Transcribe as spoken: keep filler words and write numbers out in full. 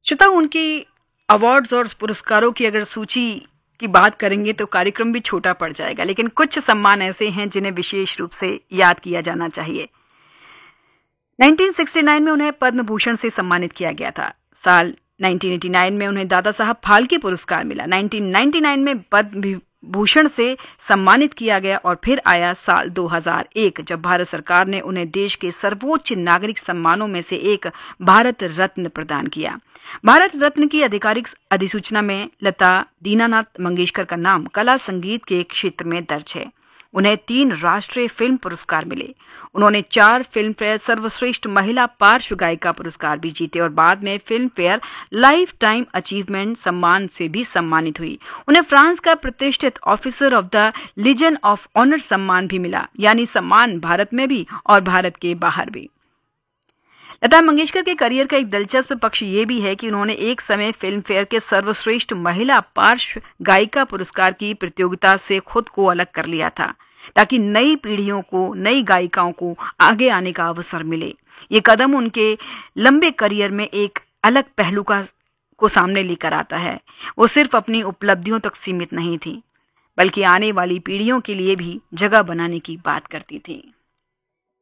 श्रोता, उनकी अवार्ड्स और पुरस्कारों की अगर सूची की बात करेंगे तो कार्यक्रम भी छोटा पड़ जाएगा, लेकिन कुछ सम्मान ऐसे हैं जिन्हें विशेष रूप से याद किया जाना चाहिए। उन्नीस सौ उनहत्तर में उन्हें पद्म भूषण से सम्मानित किया गया था। साल उन्नीस सौ नवासी में उन्हें दादा साहब फाल्के पुरस्कार मिला। उन्नीस सौ निन्यानवे में पद्म भूषण से सम्मानित किया गया और फिर आया साल दो हज़ार एक, जब भारत सरकार ने उन्हें देश के सर्वोच्च नागरिक सम्मानों में से एक भारत रत्न प्रदान किया। भारत रत्न की आधिकारिक अधिसूचना में लता दीनानाथ मंगेशकर का नाम कला संगीत के क्षेत्र में दर्ज है। उन्हें तीन राष्ट्रीय फिल्म पुरस्कार मिले। उन्होंने चार फिल्म फेयर सर्वश्रेष्ठ महिला पार्श्व गायिका पुरस्कार भी जीते और बाद में film fair life time achievement सम्मान से भी सम्मानित हुई। उन्हें फ्रांस का प्रतिष्ठित officer of the legion of honour सम्मान भी मिला, यानी सम्मान भारत में भी और भारत के बाहर भी। लता मंगेशकर के करियर का एक दिलचस्प पक्ष ये भी है कि उन्होंने एक समय फिल्म फेयर के सर्वश्रेष्ठ महिला पार्श्व गायिका पुरस्कार की प्रतियोगिता से खुद को अलग कर लिया था, ताकि नई पीढ़ियों को, नई गायिकाओं को आगे आने का अवसर मिले। ये कदम उनके लंबे करियर में एक अलग पहलू का को सामने लेकर आता है। वो सिर्फ अपनी उपलब्धियों तक सीमित नहीं थी, बल्कि आने वाली पीढ़ियों के लिए भी जगह बनाने की बात करती थी।